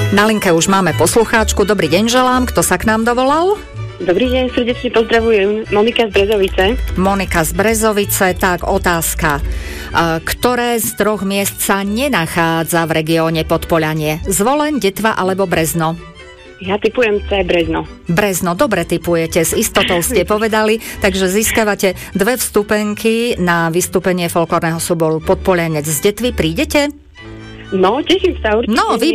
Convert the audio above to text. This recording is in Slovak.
Na linke už máme poslucháčku. Dobrý deň želám. Kto sa k nám dovolal? Dobrý deň, srdečne pozdravujem. Monika z Brezovice. Monika z Brezovice. Tak, otázka. Ktoré z 3 miest sa nenachádza v regióne Podpoľanie? Zvoleň, Detva alebo Brezno? Ja tipujem C, Brezno. Brezno, dobre tipujete, s istotou ste povedali, takže získavate 2 vstupenky na vystúpenie folklórneho súboru Podpoľanec z Detvy. Prídete? No, teším sa určite. No,